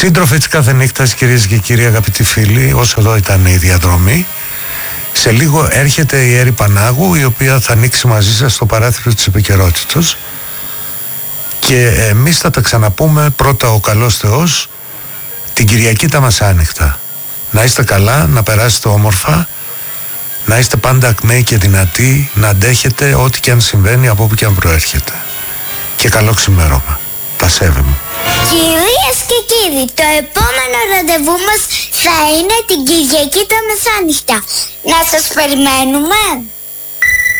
Σύντροφοι της κάθε νύχτας, κυρίες και κύριοι, αγαπητοί φίλοι, όσο εδώ ήταν η διαδρομή, σε λίγο έρχεται η Έρη Πανάγου, η οποία θα ανοίξει μαζί σας το παράθυρο της επικαιρότητας και εμείς θα τα ξαναπούμε πρώτα ο καλός Θεός την Κυριακή τα μεσάνυχτα. Να είστε καλά, να περάσετε όμορφα, να είστε πάντα ακμαίοι και δυνατοί, να αντέχετε ό,τι και αν συμβαίνει από όπου και αν προέρχεται. Και καλό ξημέρωμα. Τα σέβη μου. Κυρίες και κύριοι, το επόμενο ραντεβού μας θα είναι την Κυριακή τα μεσάνυχτα. Να σας περιμένουμε.